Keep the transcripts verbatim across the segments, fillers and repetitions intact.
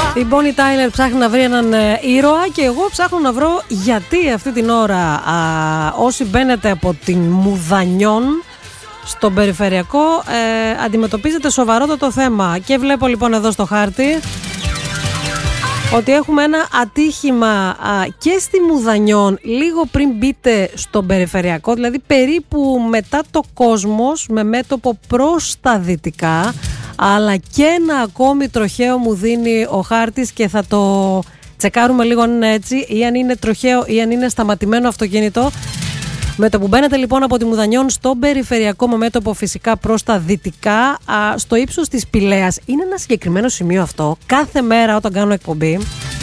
Η Bonnie Tyler ψάχνει να βρει έναν ε, ήρωα και εγώ ψάχνω να βρω γιατί αυτή την ώρα α, όσοι μπαίνετε από την Μουδανιών στον περιφερειακό ε, αντιμετωπίζετε σοβαρότατο θέμα. Και βλέπω λοιπόν εδώ στο χάρτη ότι έχουμε ένα ατύχημα α, και στη Μουδανιών λίγο πριν μπείτε στον περιφερειακό, δηλαδή περίπου μετά το Κόσμος με μέτωπο προς τα δυτικά, αλλά και ένα ακόμη τροχαίο μου δίνει ο χάρτης και θα το τσεκάρουμε λίγο αν είναι έτσι ή αν είναι τροχαίο ή αν είναι σταματημένο αυτοκίνητο. Με το που μπαίνετε λοιπόν από τη Μουδανιών στον περιφερειακό με μέτωπο φυσικά προς τα δυτικά, α, στο ύψος της Πηλαίας, είναι ένα συγκεκριμένο σημείο αυτό. Κάθε μέρα όταν κάνω εκπομπή,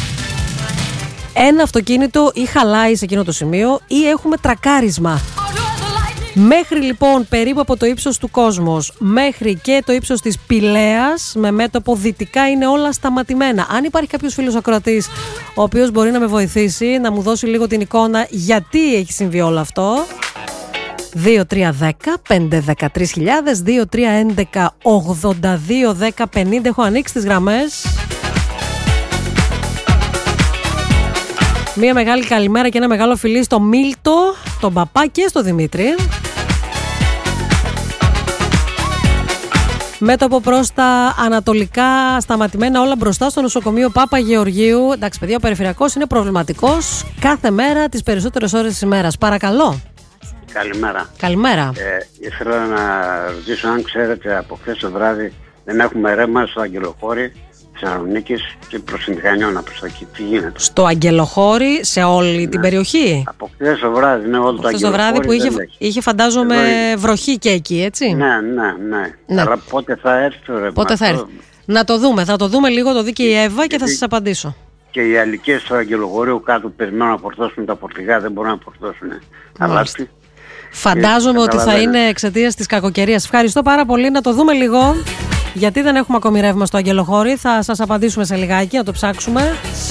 ένα αυτοκίνητο ή χαλάει σε εκείνο το σημείο ή έχουμε τρακάρισμα. Μέχρι λοιπόν περίπου από το ύψος του Κόσμος μέχρι και το ύψος της Πηλαίας με μέτωπο δυτικά είναι όλα σταματημένα. Αν υπάρχει κάποιος φίλος ακροατής ο οποίος μπορεί να με βοηθήσει, να μου δώσει λίγο την εικόνα γιατί έχει συμβεί όλο αυτό, δύο τρία δέκα πέντε δεκατρείς χιλιάδες, δύο τρία έντεκα ογδόντα δύο δέκα πενήντα. Έχω ανοίξει τις γραμμές. Μία μεγάλη καλημέρα και ένα μεγάλο φιλί στο Μίλτο, τον Παπά και στο Δημήτρη. Μέτωπο προς τα ανατολικά, σταματημένα όλα μπροστά στο νοσοκομείο Πάπα Γεωργίου. Εντάξει, παιδιά, ο περιφερειακός είναι προβληματικός κάθε μέρα, τις περισσότερες ώρες της ημέρας. Παρακαλώ. Καλημέρα. Καλημέρα. Ε, ήθελα να ρωτήσω αν ξέρετε, από χθες το βράδυ δεν έχουμε ρεύμα στο Αγγελοχώρι Θεσσαλονίκης και προς την Μηχανιώνα, προς τα εκεί. Τι γίνεται? Στο Αγγελοχώρι, σε όλη ναι. την περιοχή. Από χθες το βράδυ, ναι, όλο το Αγγελοχώρι. το βράδυ που είχε, είχε φαντάζομαι Εδώ... βροχή και εκεί, έτσι. Ναι, ναι, ναι. ναι. Αλλά πότε θα έρθει το ρεύμα? Πότε θα έρθει? Αυτό... Να το δούμε, θα το δούμε λίγο, το δει και η Εύα και, και θα σας απαντήσω. Και οι αλικές στο Αγγελοχώριο κάτω περιμένουν να φορτώσουν τα φορτηγά, δεν μπορούν να φορτώσουν. Αλλά φαντάζομαι ότι θα είναι εξαιτίας της κακοκαιρίας. Ευχαριστώ πάρα πολύ, να το δούμε λίγο. Γιατί δεν έχουμε ακόμη ρεύμα στο Αγγελοχώρι, θα σας απαντήσουμε σε λιγάκι, να το ψάξουμε.